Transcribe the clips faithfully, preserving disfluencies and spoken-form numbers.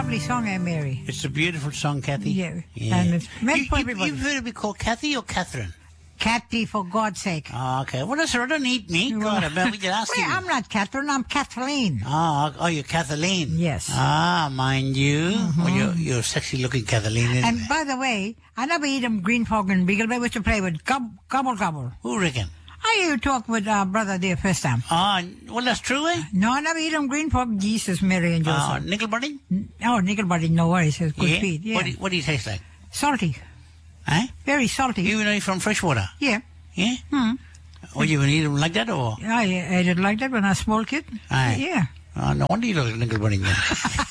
lovely song, eh, Mary? It's a beautiful song, Kathy. Yeah. yeah. And it's meant you, for you, everybody. You've heard it be called Kathy or Catherine? Kathy, for God's sake. Oh, okay. Well, that's right. Don't eat me. God, I bet we just asked Wait, you. I'm not Catherine, I'm Kathleen. Oh, oh, you're Kathleen. Yes. Ah, mind you. Mm-hmm. Well, you're, you're sexy-looking Kathleen, isn't And it? by the way, I never eat them green fog and beagle, but I used to play with gob, gobble gobble. Who reckon? I used to talk with our brother there first time. Oh, well, that's true, eh? No, I never eat them green fog. Jesus, Mary and Oh, Joseph. nickel bunny? Oh, nickel body, no worries. It's good Yeah? feed. Yeah. What do, you, what do you taste like? Salty. Eh? Very salty. Even though you're from freshwater? Yeah. Yeah? Hmm. Or you even eat them like that, or? I ate it like that when I was a small kid. Aye. Yeah. Oh, no wonder you look like a nickel bunny then.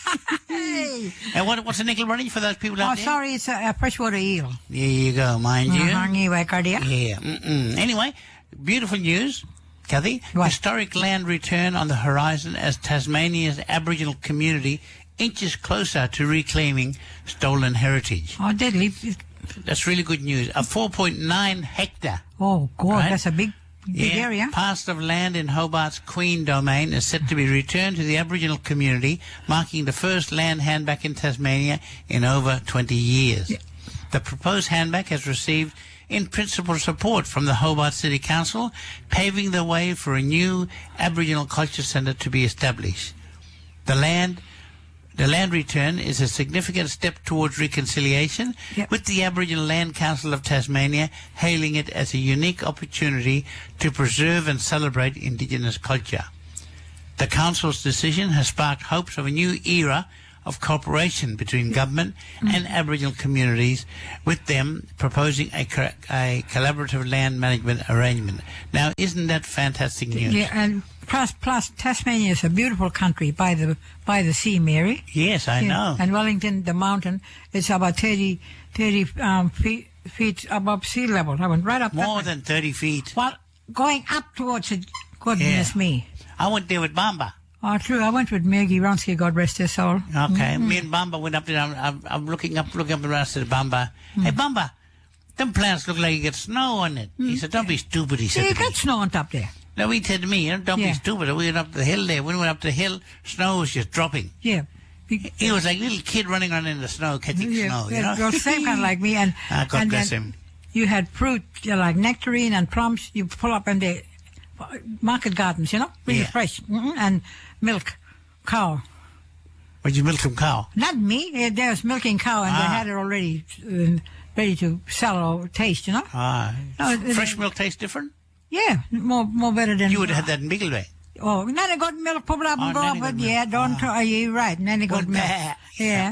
Hey. And what, what's a nickel bunny for those people out Oh, there? sorry, it's a, a freshwater eel. There you go, mind you. Uh-huh, anyway, Cardia. Yeah. Mm-mm. Anyway, beautiful news, Kathy. What? Historic land return on the horizon as Tasmania's Aboriginal community inches closer to reclaiming stolen heritage. Oh, deadly. That's really good news. A four point nine hectare. Oh, God, Right. that's a big, big Yeah, area. parcel of land in Hobart's Queen domain is set to be returned to the Aboriginal community, marking the first land handback in Tasmania in over twenty years. Yeah. The proposed handback has received in principle support from the Hobart City Council, paving the way for a new Aboriginal Culture Centre to be established. The land The land return is a significant step towards reconciliation, Yep. with the Aboriginal Land Council of Tasmania hailing it as a unique opportunity to preserve and celebrate Indigenous culture. The Council's decision has sparked hopes of a new era of cooperation between government and Aboriginal communities, with them proposing a, co- a collaborative land management arrangement. Now, isn't that fantastic news? Yeah, and plus, plus Tasmania is a beautiful country by the by the sea, Mary. Yes, I Yeah. know. And Wellington, the mountain, it's about thirty, thirty um, feet, feet above sea level. I went right up that More way. than thirty feet. Well, going up towards it, goodness Yeah. me. I went there with Bamba. Oh, true. I went with Maggie Ronsky, God rest her soul. Okay, me and Bamba went up there. I'm, I'm, I'm looking up, looking up, and I said to Bamba, "Hey, Bamba, them plants look like you get snow on it." He said, "Don't be stupid." He said Yeah, you to me. got snow on top there. No, he said to me, "Don't Yeah. be stupid." We went up the hill there. When we went up the hill, snow was just dropping. Yeah. He was like a little kid running around in the snow, catching Yeah, snow. You yeah, know, well, same kind of like me. And, Ah, God and bless then him. You had fruit, you know, like nectarine and plums. You pull up in the market gardens, you know, really Yeah. fresh. hmm And milk, cow. Would you milk some cow? Not me. eh, There was milking cow, and they Ah. had it already uh, ready to sell or taste, you know. Ah, No, it- fresh milk tastes different. Yeah, more more better than You would have had that in Bigelway. Oh, then they got milk, pop it up and Oh, go then up they got with, milk. yeah, don't, Ah. try, you're right, and then they got Well, milk. bah. Yeah.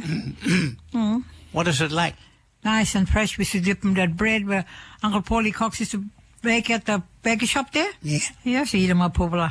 mm. What is it like? Nice and fresh. We used to dip them that bread where Uncle Paulie Cox used to bake at the baker shop there. Yeah. Yes, eat them up, popular.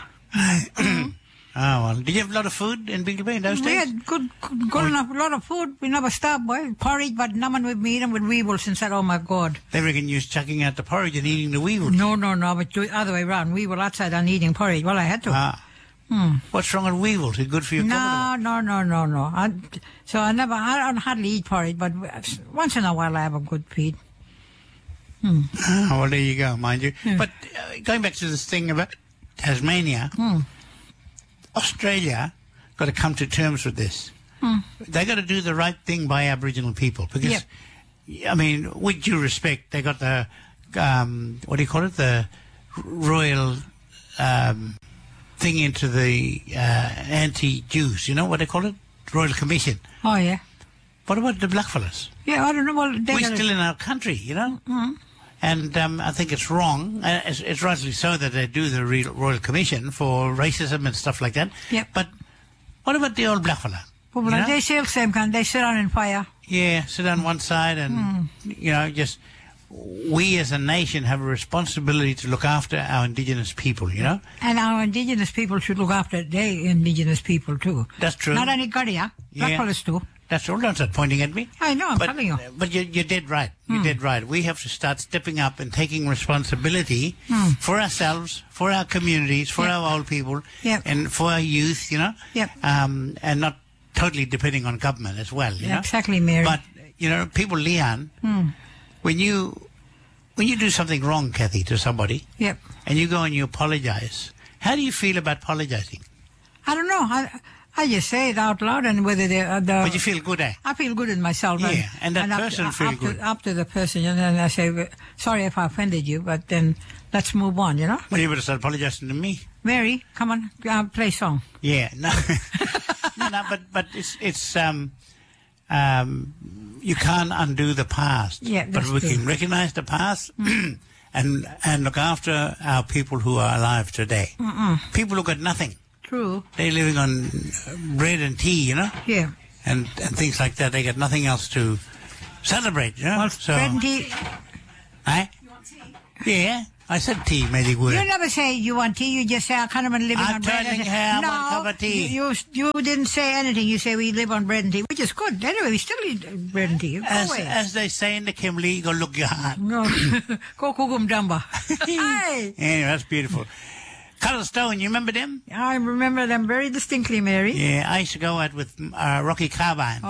Oh, well. Did you have a lot of food in Bigelway in those We days? had good, good, good enough, a lot of food. We never stopped, boy. Porridge, but no one would eat them with weevils and said, oh my God. They reckon you was chucking out the porridge and eating the weevils. No, no, no, but the other way around. We were outside and eating porridge. Well, I had to. Ah. Hmm. What's wrong with weevils? It's good for your No, no, no, no, no. I, so I never, I don't hardly eat porridge, but once in a while I have a good feed. Hmm. Oh, well, there you go, mind you. Yeah. But uh, going back to this thing about Tasmania, Hmm. Australia got to come to terms with this. Hmm. They got to do the right thing by Aboriginal people because, I mean, with due respect, they got the um, what do you call it? The royal um, thing into the uh, anti-Jews. You know what they call it? Royal Commission. Oh, yeah. What about the blackfellas? Yeah, I don't know. Well, they We're gotta- still in our country, you know. Mhm. And um, I think it's wrong. Uh, it's, it's rightly so that they do the Re- Royal Commission for racism and stuff like that. Yep. But what about the old blackfella? Well, You know? they still same kind. They sit on in fire. Yeah, sit on one side and, Hmm. you know, just we as a nation have a responsibility to look after our indigenous people, you know? And our indigenous people should look after their indigenous people too. That's true. Not any Garia. Yeah. Black fellas too. That's all. Don't start pointing at me. I know, I'm but, telling you. But you, you're dead right. You're Hmm. dead right. We have to start stepping up and taking responsibility Hmm. for ourselves, for our communities, for Yep. our old people, Yep. and for our youth, you know? Yep. Um, and not totally depending on government as well, you know? Exactly, Mary. But, you know, people, Leanne, Hmm. when you when you do something wrong, Kathy, to somebody, Yep. and you go and you apologize, how do you feel about apologizing? I don't know. I I just say it out loud, and whether they, uh, the, But you feel good, eh? I feel good in myself. Yeah, and, and that up person to, feel up good. To, up to the person, and then I say, sorry if I offended you, but then let's move on, you know? Well, you better start apologizing to me. Mary, come on, uh, play song. Yeah, no, no, no, but but it's it's um um you can't undo the past. Yeah, but that's we true. can recognize the past and and look after our people who are alive today. Mm-mm. People who got nothing. True. They're living on bread and tea, you know, Yeah. and and things like that. They got nothing else to celebrate, you know. Well, so, bread and tea. eh? Yeah, I said tea, maybe word. You never say you want tea. You just say I kind of living I'm on bread telling and her I no, want a cup of tea. You, you you didn't say anything. You say we live on bread and tea, which is good. Anyway, we still eat uh, bread and tea. Go As, away. as they say in the Kimberley, go look your heart. No, go kugum dumba. Hi. Anyway, that's beautiful. Cuddle Stone, you remember them? I remember them very distinctly, Mary. Yeah, I used to go out with uh, Rocky Carbine.